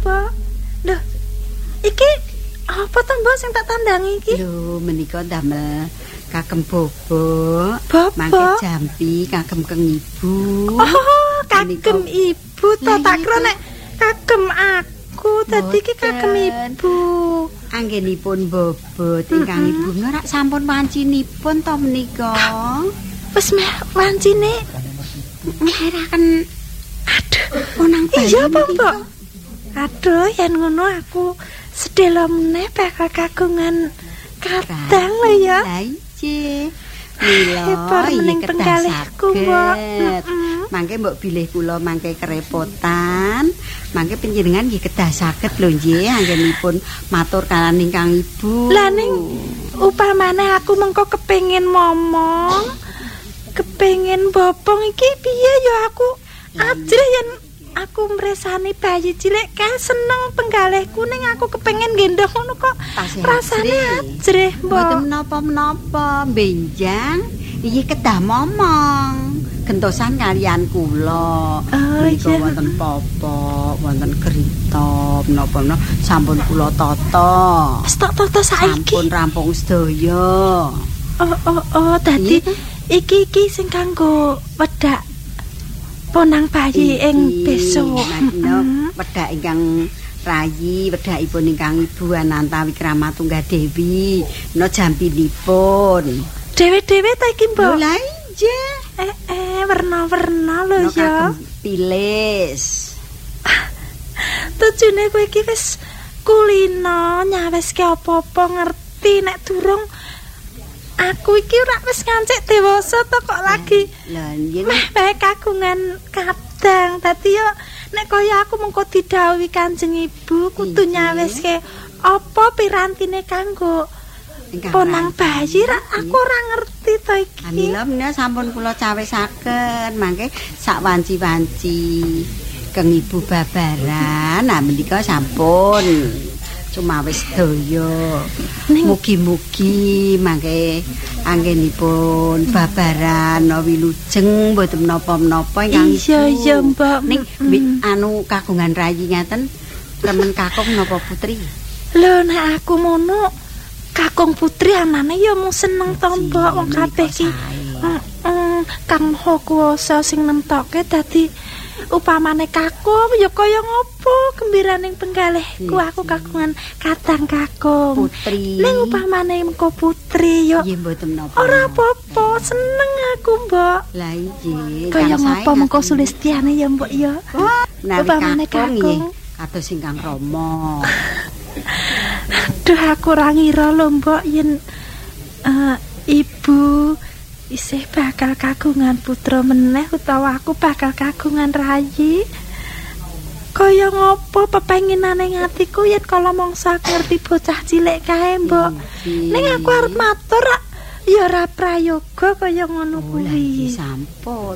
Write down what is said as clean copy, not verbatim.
Mbok. Lho, iki apa to Mbok sing tak tandangi iki? Lho, menika damel kagem bobok. Mangke jampi kagem keng ibu. Oh, kagem ibu to tak kira nek kagem aku. Dadi iki kagem ibu. Anggenipun bobot ingkang ibu ora sampun wancinipun to menika. Wis meh wancine ngeraken Ponang bayi. Iya apa, Mbok? Aduh, yen ngono aku sedelo meneh bakal kagungan kadang lho ya. Lah iki. Mila ning penggalihku, Mbok. Mangke mbok bilih kula mangke kerepotan. Mangke panjenengan nggih kedah saged lho nggih anggenipun matur kalan ingkang ibu. Lah ning upamane aku mengko kepengin momong, kepengin bopong iki piye ya aku ajrih yen aku mresani bayi cilik kae seneng penggalihku ning aku kepengin gendong ngono kok rasane ajrih Mbok. Mboten menapa-menapa benjang iki kedah momong gentosan kalian kula. Menika wonten popok, wonten gerita, menapa-menapa sampun kula tata. Stok tata saiki. Sampun rampung sedaya. Oh, dadi iki sing kanggo wedak ponang bayi ing besok. Wedak ingkang rayi, wedakipun ingkang Ibu Ananta Wikramatunggal Dewi. Menika jampinipun. Dewe-dewe ta iki, Mbok? Lha iya. Warna-warna lho ya. Pilis. Tujune kowe iki wis kulino nyaweske apa-apa ngerti nek durung aku iki ora wis ngancik dewasa to kok lagi. Lah yen bae kagungan kadang. Dadi yo nek kaya aku mengko didhawuhi Kanjeng Ibu kudu nyaweske apa pirantine kanggo ponang bayi aku ora ngerti to iki. Mila menika sampun kula cawisaken mangke sak wanci-wanci keng Ibu babaran. Nah menika sampun cumawis daya. Mugi-mugi mangke anggenipun babaran wilujeng mboten menapa-menapa ingkang iya Mbak. Ning anu kagungan rayi ngaten remen kakung napa putri? Lho nek aku mono kakung putri anane ya mung seneng to Mbak wong kabeh iki. Kang Maha Kuwasa sing nemtoke dadi upamane kakung ya kaya ngopo gembiraning penggalihku aku kagungan kadang kakung putri. Ning upamane mengko putri ya nggih mboten napa. Ora apa-apa, seneng aku, Mbok. Lah iya. Kaya ngopo mengko sulistiane ya, Mbok ya. Upamane kakung kados ingkang Rama. Aduh aku ora ngira lho, Mbok yen ibu isih bakal kagungan putra meneh utawa aku bakal kagungan rayi. Kaya ngopo pepenginane atiku yen kala mangsa ngerti bocah cilik kae, Mbok. Ning aku arep matur ya ora prayoga kaya ngono kuwi. Sampun.